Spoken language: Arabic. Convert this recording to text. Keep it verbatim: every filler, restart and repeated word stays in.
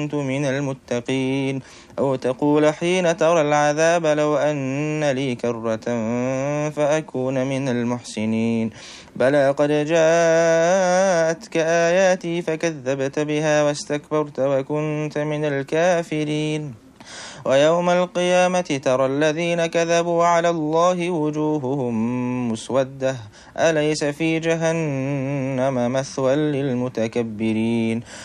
كنت من المتقين. أو تقول حين ترى العذاب لو أن لي كرة فأكون من المحسنين. بلى قد جاءتك آياتي فكذبت بها واستكبرت وكنت من الكافرين. ويوم القيامة ترى الذين كذبوا على الله وجوههم مسودة أليس في جهنم مثوى للمتكبرين.